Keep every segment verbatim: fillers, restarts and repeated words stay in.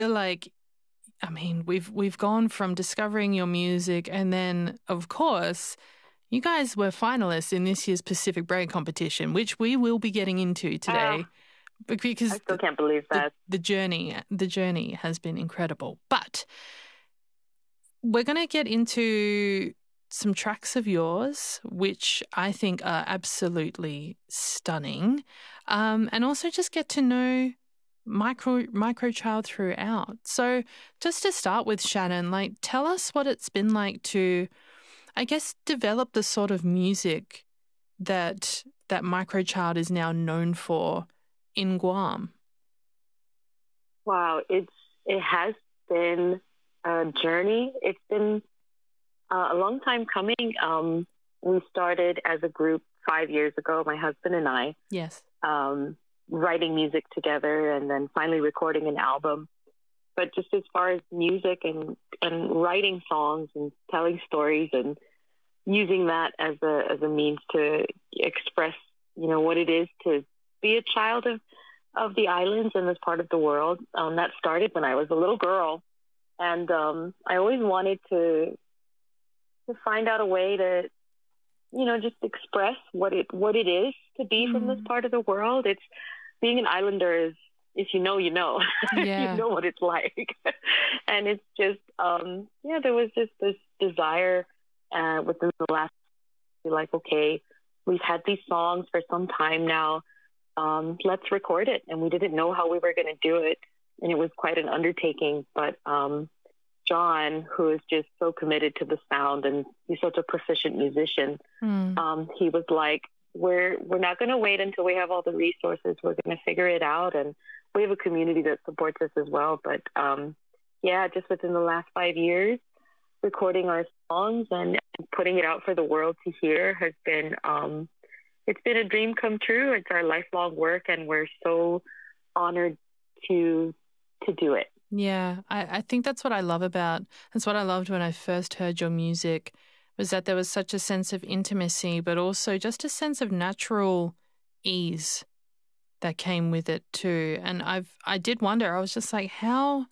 feel like, I mean, we've we've gone from discovering your music, and then, of course, you guys were finalists in this year's Pacific Break competition, which we will be getting into today. Oh, because I still can't believe that. The, the journey, the journey has been incredible. But we're going to get into some tracks of yours, which I think are absolutely stunning, um, and also just get to know Micro Microchild throughout. So just to start with, Shannon, like, tell us what it's been like to, I guess, develop the sort of music that that Microchild is now known for in Guam. Wow, it's it has been a journey. It's been uh, a long time coming. Um, we started as a group five years ago, my husband and I. Yes. Um, writing music together and then finally recording an album. But just as far as music and, and writing songs and telling stories and using that as a as a means to express, you know, what it is to be a child of, of the islands and this part of the world. Um, that started when I was a little girl. And um, I always wanted to to find out a way to, you know, just express what it what it is to be mm. from this part of the world. It's being an islander is, if you know, you know, yeah. you know what it's like. And it's just, um, yeah, there was just this desire uh, within the last, like, okay, we've had these songs for some time now. Um, let's record it. And we didn't know how we were going to do it. And it was quite an undertaking. But um, John, who is just so committed to the sound and he's such a proficient musician, mm. um, he was like, we're we're not going to wait until we have all the resources. We're going to figure it out. And we have a community that supports us as well. But um, yeah, just within the last five years, recording our songs and putting it out for the world to hear has been, um, it's been a dream come true. It's our lifelong work, and we're so honored to to do it. Yeah, I, I think that's what I love about, that's what I loved when I first heard your music, was that there was such a sense of intimacy, but also just a sense of natural ease that came with it too. And I've, I did wonder, I was just like, how,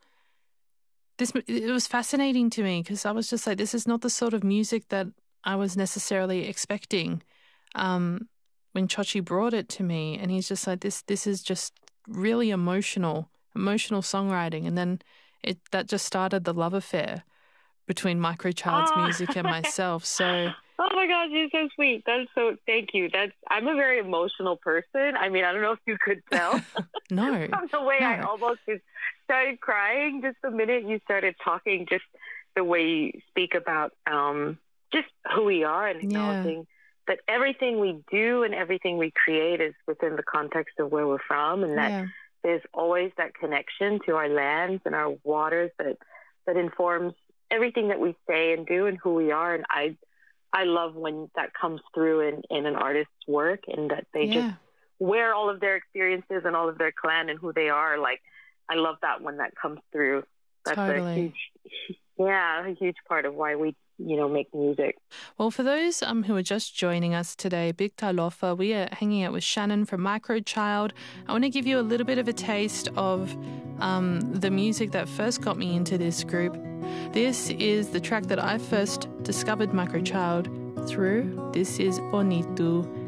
this, it was fascinating to me because I was just like, this is not the sort of music that I was necessarily expecting um, when Chochi brought it to me. And he's just like, this, this is just really emotional, emotional songwriting. And then it, that just started the love affair between Microchild's oh. music and myself. So, oh my gosh, you're so sweet. That's so, thank you. That's, I'm a very emotional person. I mean, I don't know if you could tell. No. From the way no. I almost just started crying just the minute you started talking, just the way you speak about um, just who we are and acknowledging yeah. that everything we do and everything we create is within the context of where we're from, and that yeah. there's always that connection to our lands and our waters that, that informs everything that we say and do and who we are. And I I love when that comes through in, in an artist's work, and that they yeah. just wear all of their experiences and all of their clan and who they are. Like, I love that when that comes through. That's totally. a huge, yeah, a huge part of why we, you know, make music. Well, for those um who are just joining us today, Big Talofa, we are hanging out with Shannon from Microchild. I want to give you a little bit of a taste of um the music that first got me into this group. This is the track that I first discovered Microchild through. This is Onitu.